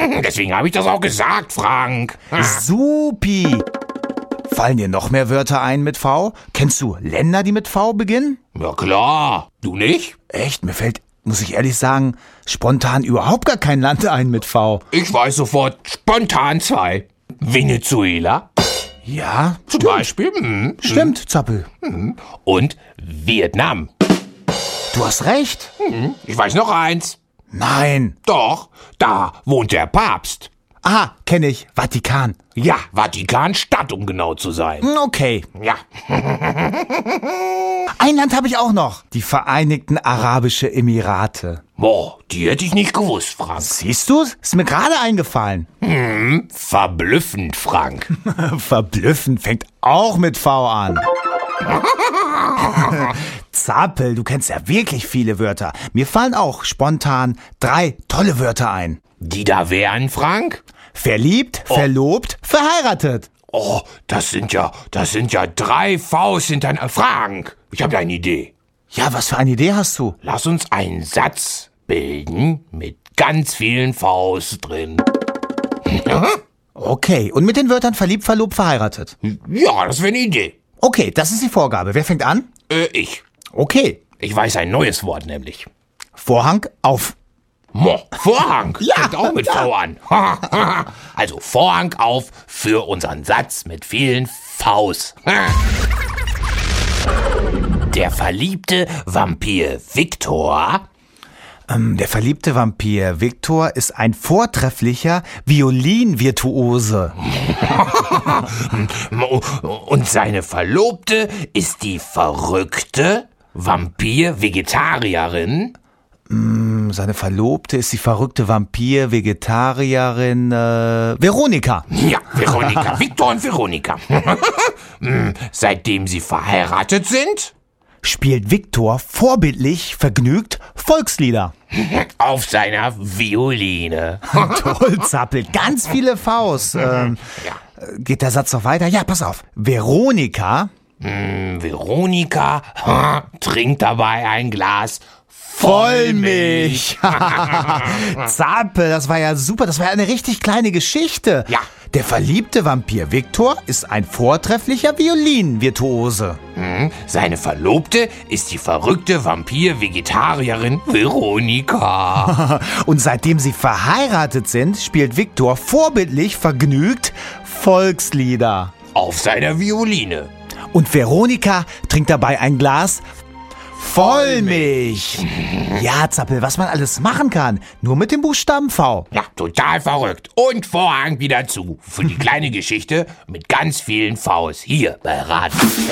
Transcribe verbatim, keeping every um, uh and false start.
Deswegen habe ich das auch gesagt, Frank. Supi. Fallen dir noch mehr Wörter ein mit V? Kennst du Länder, die mit V beginnen? Ja klar. Du nicht? Echt? Mir fällt, muss ich ehrlich sagen, spontan überhaupt gar kein Land ein mit V. Ich weiß sofort spontan zwei. Venezuela. Ja, Zum stimmt. Beispiel. Hm. Stimmt, Zappel. Und Vietnam. Du hast recht. Hm. Ich weiß noch eins. Nein. Doch, da wohnt der Papst. Aha, kenne ich. Vatikan. Ja, Vatikanstadt, um genau zu sein. Hm, Okay. Ja. Ein Land habe ich auch noch. Die Vereinigten Arabischen Emirate. Boah, die hätte ich nicht gewusst, Frank. Siehst du? Ist mir gerade eingefallen. Hm, verblüffend, Frank. Verblüffend fängt auch mit V an. Zappel, du kennst ja wirklich viele Wörter. Mir fallen auch spontan drei tolle Wörter ein. Die da wären, Frank? Verliebt, verlobt, verheiratet. Oh, das sind ja, das sind ja drei Vs hintereinander. Frank, ich habe eine Idee. Ja, was für eine Idee hast du? Lass uns einen Satz bilden mit ganz vielen Vs drin. Okay, und mit den Wörtern verliebt, verlobt, verheiratet. Ja, das wäre eine Idee. Okay, das ist die Vorgabe. Wer fängt an? Äh, ich. Okay. Ich weiß ein neues Wort nämlich. Vorhang auf. Mo, Vorhang. Ja, Fängt auch mit V an. Also Vorhang auf für unseren Satz mit vielen Vs. Der verliebte Vampir Viktor. Ähm, der verliebte Vampir Viktor ist ein vortrefflicher Violinvirtuose. Und seine Verlobte ist die verrückte Vampir-Vegetarierin. Seine Verlobte ist die verrückte Vampir-Vegetarierin äh, Veronika. Ja, Veronika. Viktor und Veronika. Seitdem sie verheiratet sind, Spielt Viktor vorbildlich vergnügt Volkslieder. auf seiner Violine. Toll, Zappel. Ganz viele Vs. Ähm, Ja. geht der Satz noch weiter? Ja, pass auf. Veronika Veronika trinkt dabei ein Glas Vollmilch. Zappel, das war ja super. Das war ja eine richtig kleine Geschichte. Ja. Der verliebte Vampir Viktor ist ein vortrefflicher Violinvirtuose. Seine Verlobte ist die verrückte Vampir-Vegetarierin Veronika. Und seitdem sie verheiratet sind, spielt Viktor vorbildlich vergnügt Volkslieder. Auf seiner Violine. Und Veronika trinkt dabei ein Glas Vollmilch. Ja, Zappel, was man alles machen kann. Nur mit dem Buchstaben V. Ja, total verrückt. Und Vorhang wieder zu. Für die kleine Geschichte mit ganz vielen Vs. Hier bei Radio